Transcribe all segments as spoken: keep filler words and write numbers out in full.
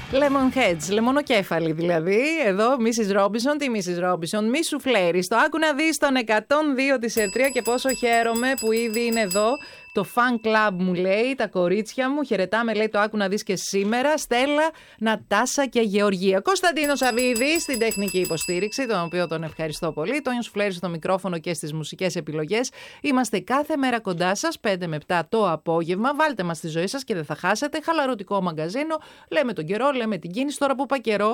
Lemonheads, λεμονοκέφαλοι δηλαδή. Εδώ, μίσις Ρόμπινσον, τι μίσις Ρόμπινσον, μη σου φλέρεις. Το άκου να δεις τον εκατόν δύο της Ερτρία και πόσο χαίρομαι που ήδη είναι εδώ. Το fan club μου λέει, τα κορίτσια μου. Χαιρετάμε, λέει, το άκου να δεις και σήμερα. Στέλλα, Νατάσα και Γεωργία. Κωνσταντίνο Σαββίδη στην τεχνική υποστήριξη, τον οποίο τον ευχαριστώ πολύ. Τόνιο Φλέρη στο μικρόφωνο και στις μουσικές επιλογές. Είμαστε κάθε μέρα κοντά σας, πέντε με επτά το απόγευμα. Βάλτε μας στη ζωή σας και δεν θα χάσετε. Χαλαρωτικό μαγκαζίνο. Λέμε τον καιρό, λέμε την κίνηση. Τώρα που είπα καιρό.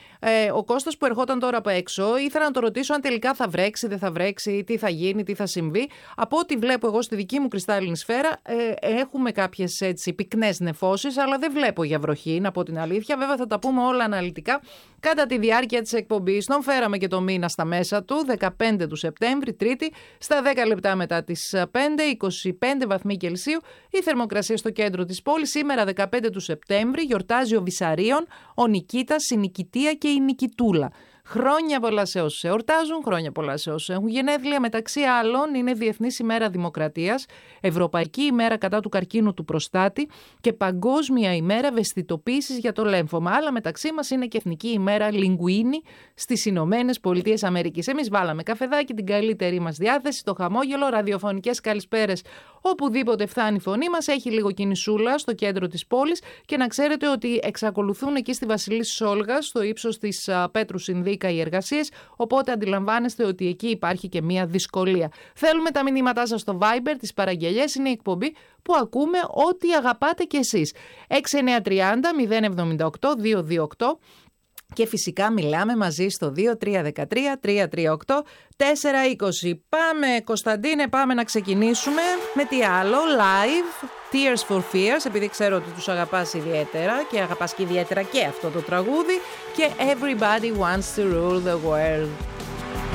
Ε, ο Κώστας που ερχόταν τώρα από έξω, ήθελα να το ρωτήσω αν τελικά θα βρέξει, δεν θα βρέξει, τι θα γίνει, τι θα συμβεί. Από ό,τι βλέπω εγώ στη δική μου κρυστάλλινη σφαίρα, ε, έχουμε κάποιες έτσι πυκνές νεφώσεις, αλλά δεν βλέπω για βροχή, να πω την αλήθεια. Βέβαια θα τα πούμε όλα αναλυτικά κατά τη διάρκεια της εκπομπής. Τον φέραμε και το μήνα στα μέσα του, δεκαπέντε του Σεπτέμβρη, Τρίτη, στα δέκα λεπτά μετά τις πέντε, είκοσι πέντε βαθμοί Κελσίου. Η θερμοκρασία στο κέντρο της πόλης σήμερα δεκαπέντε του Σεπτέμβρη, γιορτάζει ο Βυσαρίων, ο Νικήτας, η Νικητία και η Νικητούλα. Χρόνια πολλά σε όσους εορτάζουν, χρόνια πολλά σε όσους έχουν γενέθλια. Μεταξύ άλλων, είναι Διεθνής ημέρα Δημοκρατίας, Ευρωπαϊκή ημέρα κατά του καρκίνου του προστάτη και Παγκόσμια ημέρα ευαισθητοποίησης για το λέμφωμα. Άλλα μεταξύ μας είναι και Εθνική ημέρα Λιγκουίνι στις Ηνωμένες Πολιτείες Αμερικής. Εμείς βάλαμε καφεδάκι, την καλύτερη μας διάθεση, το χαμόγελο, ραδιοφωνικές καλησπέρες. Οπουδήποτε φτάνει η φωνή μας, έχει λίγο κινησούλα στο κέντρο της πόλης και να ξέρετε ότι εξακολουθούν εκεί στη Βασιλής Όλγας, στο ύψος της Πέτρου Συνδίκα οι εργασίες, οπότε αντιλαμβάνεστε ότι εκεί υπάρχει και μία δυσκολία. Θέλουμε τα μηνύματά σας στο Viber, τις παραγγελίες, είναι η εκπομπή που ακούμε ό,τι αγαπάτε κι εσείς. έξι εννιά τρία μηδέν μηδέν εβδομήντα οκτώ διακόσια είκοσι οκτώ και φυσικά μιλάμε μαζί στο δύο τρία ένα τρία τρία τρία οκτώ τέσσερα είκοσι. Πάμε Κωνσταντίνε, πάμε να ξεκινήσουμε με τι άλλο, live, Tears for Fears, επειδή ξέρω ότι τους αγαπάς ιδιαίτερα και αγαπάς και ιδιαίτερα και αυτό το τραγούδι, και Everybody Wants to Rule the World.